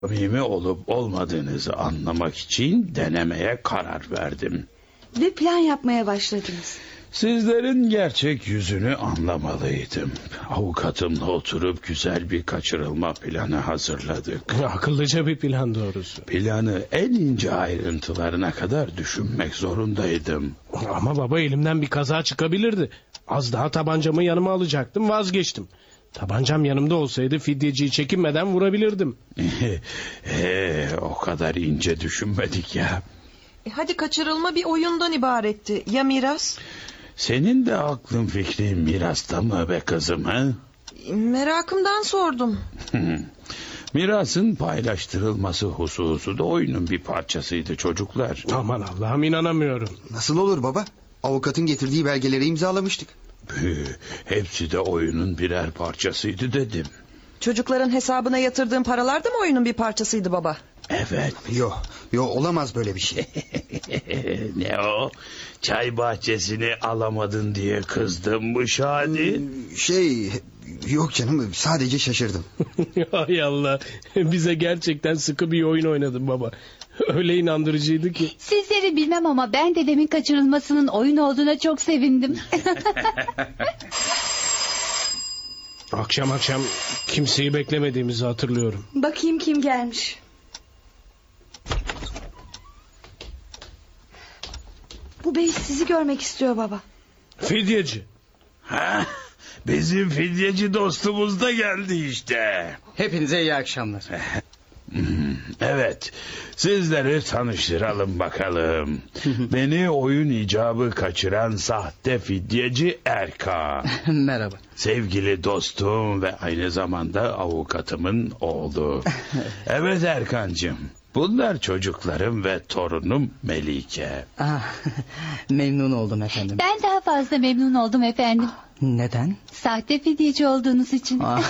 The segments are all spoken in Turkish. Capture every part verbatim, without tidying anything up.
samimi olup olmadığınızı anlamak için denemeye karar verdim. Ve plan yapmaya başladınız. Sizlerin gerçek yüzünü anlamalıydım. Avukatımla oturup güzel bir kaçırılma planı hazırladık. Akıllıca bir plan doğrusu. Planı en ince ayrıntılarına kadar düşünmek zorundaydım. Ama baba, elimden bir kaza çıkabilirdi. Az daha tabancamı yanıma alacaktım, vazgeçtim. Tabancam yanımda olsaydı fidyeciyi çekinmeden vurabilirdim. ee, o kadar ince düşünmedik ya. E hadi kaçırılma bir oyundan ibaretti. Ya miras? Senin de aklın fikrin mirasta mı be kızım ha? E, merakımdan sordum. Mirasın paylaştırılması hususu da oyunun bir parçasıydı çocuklar. Aman Allah'ım, inanamıyorum. Nasıl olur baba? Avukatın getirdiği belgeleri imzalamıştık. Hepsi de oyunun birer parçasıydı dedim. Çocukların hesabına yatırdığın paralar da mı oyunun bir parçasıydı baba? Evet. Yo, yo olamaz böyle bir şey. Ne o? Çay bahçesini alamadın diye kızdın mı Şadi? Şey, yok canım, sadece şaşırdım. Hay Allah, bize gerçekten sıkı bir oyun oynadın baba. Öyle inandırıcıydı ki. Sizleri bilmem ama ben dedemin kaçırılmasının oyun olduğuna çok sevindim. Akşam akşam kimseyi beklemediğimizi hatırlıyorum. Bakayım kim gelmiş. Bu bey sizi görmek istiyor baba. Fidyeci. Ha, bizim fidyeci dostumuz da geldi işte. Hepinize iyi akşamlar. Evet, sizleri tanıştıralım bakalım. Beni oyun icabı kaçıran sahte fidyeci Erkan. Merhaba. Sevgili dostum ve aynı zamanda avukatımın oğlu. Evet Erkancığım, bunlar çocuklarım ve torunum Melike. Ah, memnun oldum efendim. Ben daha fazla memnun oldum efendim. Neden? Sahte fidyeci olduğunuz için. Ah.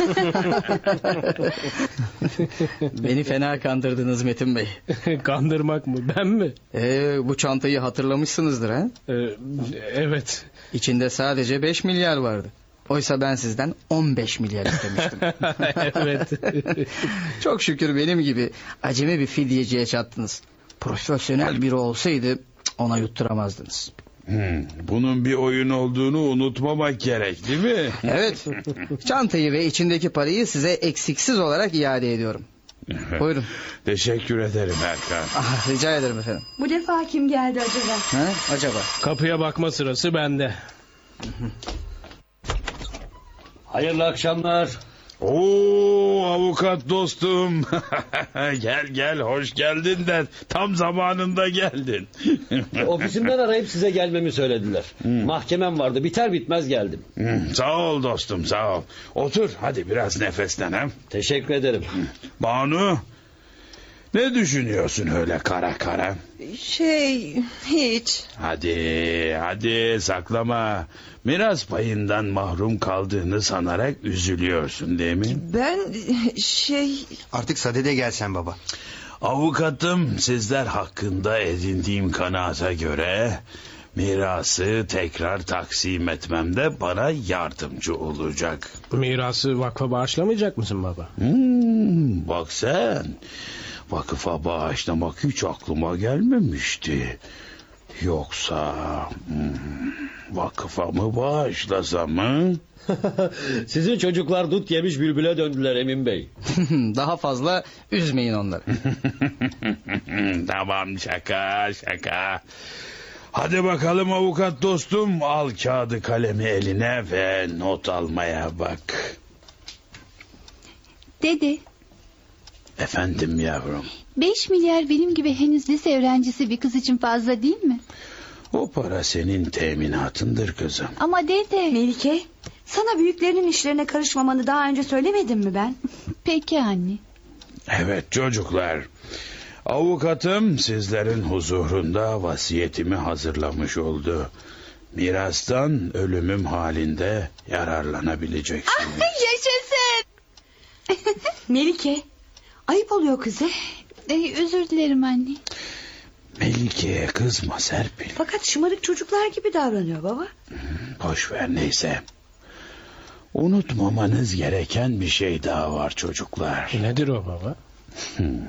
Beni fena kandırdınız Metin Bey. Kandırmak mı, ben mi? Ee, bu çantayı hatırlamışsınızdır ha? Ee, evet. İçinde sadece beş milyar vardı. Oysa ben sizden on beş milyar istemiştim. Evet. Çok şükür benim gibi acemi bir fidyeciye çattınız. Profesyonel biri olsaydı ona yutturamazdınız. Hmm, bunun bir oyun olduğunu unutmamak gerek değil mi? Evet. Çantayı ve içindeki parayı size eksiksiz olarak iade ediyorum. Buyurun. Teşekkür ederim Erkan. Ah, rica ederim efendim. Bu defa kim geldi acaba? Ha, acaba? Kapıya bakma sırası bende. Hayırlı akşamlar. Oo avukat dostum. Gel gel, hoş geldin de tam zamanında geldin. Ofisimden arayıp size gelmemi söylediler. Hmm. Mahkemem vardı, biter bitmez geldim. Hmm, sağ ol dostum, sağ ol. Otur hadi, biraz nefeslen hem. Teşekkür ederim. Banu, ne düşünüyorsun öyle kara kara? Şey, hiç. Hadi hadi saklama. Miras payından mahrum kaldığını sanarak üzülüyorsun değil mi? Ben şey... Artık sadede gelsen baba. Avukatım sizler hakkında edindiğim kanaata göre mirası tekrar taksim etmemde bana yardımcı olacak. Mirası vakfa bağışlamayacak mısın baba? Hmm, bak sen, vakıfa bağışlamak hiç aklıma gelmemişti. Yoksa hmm, vakıfa mı bağışlasam mı? Sizin çocuklar dut yemiş bülbüle döndüler Emin Bey. Daha fazla üzmeyin onları. Tamam, şaka şaka. Hadi bakalım avukat dostum, al kağıdı kalemi eline ve not almaya bak. Dede, Efendim yavrum. beş milyar benim gibi henüz lise öğrencisi bir kız için fazla değil mi? O para senin teminatındır kızım. Ama dede... Melike, sana büyüklerinin işlerine karışmamanı daha önce söylemedim mi ben? Peki anne. Evet çocuklar. Avukatım sizlerin huzurunda vasiyetimi hazırlamış oldu. Mirastan ölümüm halinde yararlanabileceksiniz. Yaşasın. Melike, ayıp oluyor kızım. Ee, özür dilerim anne. Melike'ye kızma Serpil. Fakat şımarık çocuklar gibi davranıyor baba. Boş ver, neyse. Unutmamanız gereken bir şey daha var çocuklar. Nedir o baba? Hmm.